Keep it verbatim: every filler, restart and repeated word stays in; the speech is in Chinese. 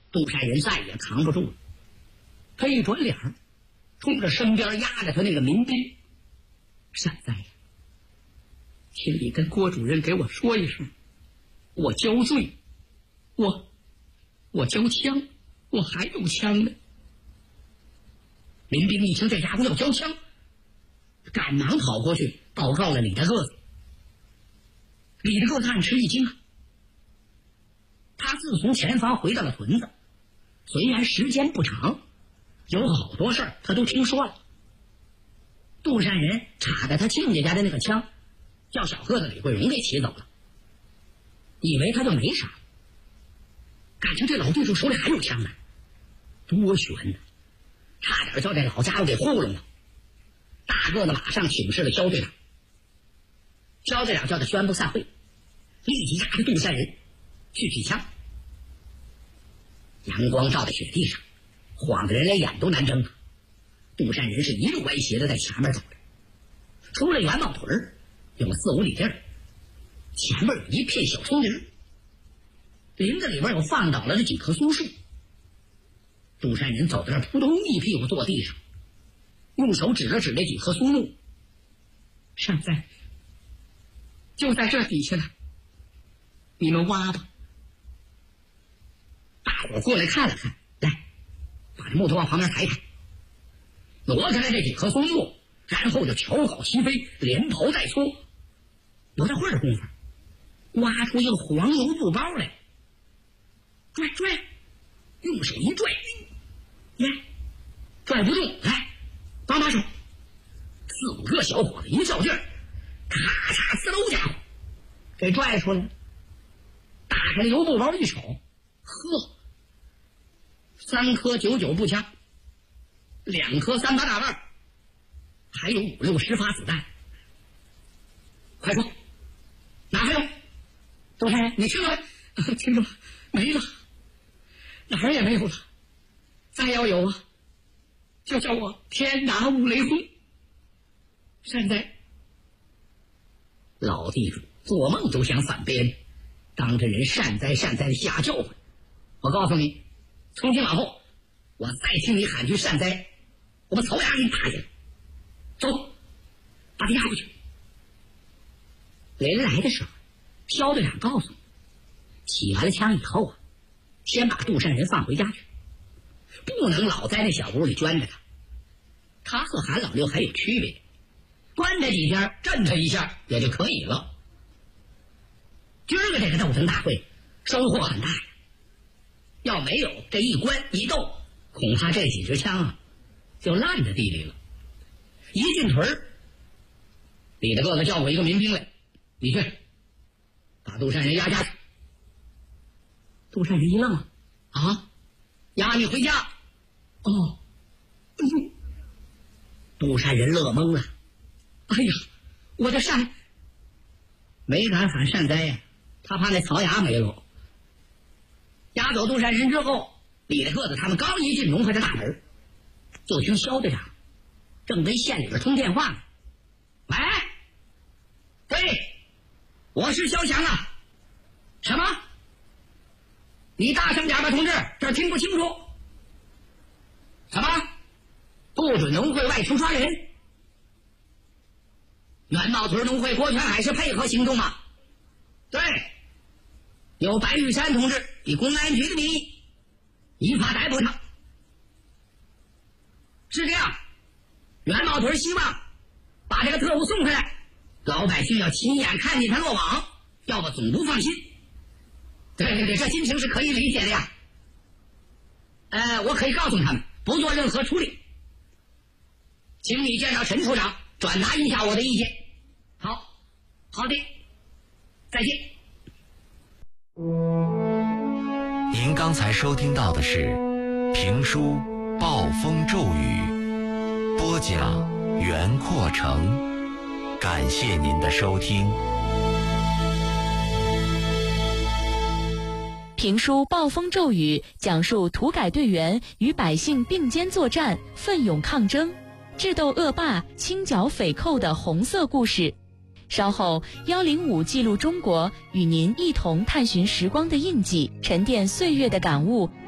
杜山人再也扛不住了，他一转脸，冲着身边压着他那个民兵：“善哉呀，请你跟郭主任给我说一声，我交罪，我我交枪，我还有枪呢。”民兵一听这家伙要交枪，赶忙跑过去报告了李大个子。李大个子暗吃一惊啊，他自从前方回到了屯子，虽然时间不长，有好多事儿他都听说了。杜善人插着他亲家家的那个枪，叫小个子李桂荣给骑走了，以为他就没啥，感情这老弟兄手里还有枪呢，多悬呢，差点叫这老家伙给糊弄了。大个子马上请示了肖队长，肖队长叫他宣布散会，立即押着杜善人去取枪。阳光照在雪地上，晃得人连眼都难睁啊。杜善人是一路歪斜的在前面走着，出了元茂屯有四五里地儿，前面有一片小松林，林子里边有放倒了这几棵松树。杜善人走到那扑通一屁股坐地上，用手指了指那几棵松木：“善哉，就在这底下呢，你们挖吧。”大伙过来看了看，来，把这木头往旁边抬抬，挪开来这几棵松木，然后就调好齐飞，连刨带搓，有这会儿的功夫，挖出一个黄油布包来，拽拽，用手一拽，来，拽不动，来，帮把手。四五个小伙子一较劲儿，咔嚓呲溜家伙给拽出来了。打开了油布包一瞅，呵，三颗九九步枪，两颗三八大腕，还有五六十发子弹。快说，哪还有？杜善人，你听着没？听着了，没了，哪儿也没有了。再要有啊，就叫我天打五雷轰。善哉，老地主做梦都想反编，当着人善哉善哉的瞎叫唤。我告诉你，从今往后，我再听你喊句善哉，我把草芽给你打下来。走，把他押回去。临来的时候，肖队长告诉我，起完了枪以后啊，先把杜善人放回家去，不能老在那小屋里圈着他。他和韩老六还有区别，关他几天，震他一下也就可以了。今儿个这个斗争大会收获很大呀，要没有这一关一斗，恐怕这几支枪啊就烂在地里了。一进屯，李大个子叫过一个民兵来，你去把杜善人押家去。杜善人一愣啊，啊，押你回家？哦，哎呦，杜善人乐懵了，哎呀，我的善，没敢喊善哉呀，他怕那槽牙没了。押走杜善人之后，李大个子他们刚一进农会的大门，就听肖队长正跟县里边通电话呢。喂，对，我是肖强啊。什么？你大声点吧，同志，这儿听不清楚。什么？不准农会外出抓人？元茂屯农会郭全海是配合行动吗？对，有白玉山同志以公安局的名义依法逮捕他。是这样，元茂屯希望把这个特务送回来，老百姓要亲眼看见他落网，要不总不放心。对对对，这心情是可以理解的呀。呃，我可以告诉他们不做任何处理，请你见到陈处长转达一下我的意见。好，好的，再见。 您刚才收听到的是评书《暴风骤雨》，播讲袁阔成，感谢您的收听。 评书《暴风骤雨》讲述土改队员与百姓并肩作战，奋勇抗争，智斗恶霸，清剿匪寇的红色故事。稍后幺零五记录中国，与您一同探寻时光的印记，沉淀岁月的感悟。